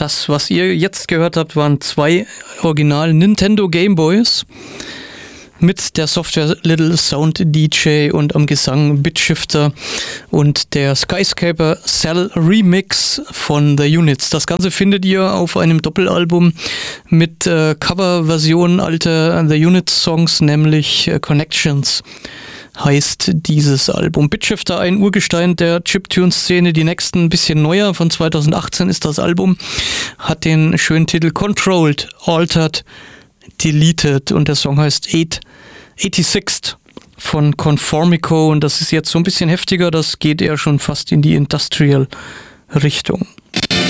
Das, was ihr jetzt gehört habt, waren 2 Original Nintendo Game Boys mit der Software Little Sound DJ und am Gesang Bitshifter und der Skyscraper Cell Remix von The Units. Das Ganze findet ihr auf einem Doppelalbum mit Coverversionen alter The Units Songs, nämlich Connections heißt dieses Album. Bitshifter, ein Urgestein der Chiptune-Szene, die nächsten ein bisschen neuer, von 2018 ist das Album, hat den schönen Titel Controlled, Altered, Deleted und der Song heißt 86 von Conformico und das ist jetzt so ein bisschen heftiger, das geht eher schon fast in die Industrial-Richtung.